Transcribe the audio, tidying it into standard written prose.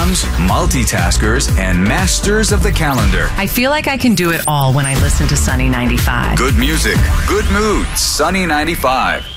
moms, multitaskers, and masters of the calendar. I feel like I can do it all when I listen to Sunny 95. Good music, good mood, Sunny 95.